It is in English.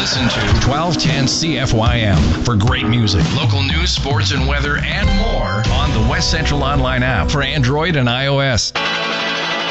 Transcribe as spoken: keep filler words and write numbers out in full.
listen to twelve ten C F Y M for great music, local news, sports, and weather, and more on the West Central Online app for Android and iOS.